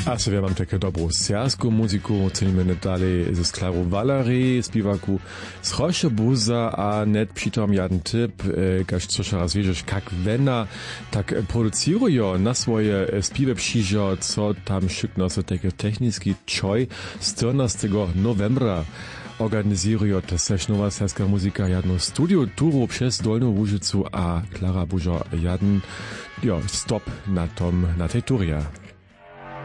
A sobie mam taką dobrą serską muzyku, cenimy dalej ze Klarą Valery, śpiewaku z Choszobuza, a net přitom jeden tip, kaž coś raz wiedzieć, jak wena tak produkują na swoje śpiewy przyjdzie, co tam szykno so taki techniczny czoj 14 novembra. Organizują też nowa serska muzyka jedno studio turu przez Dolną Łużycu, a Klara Bużo jeden stop na tej turze.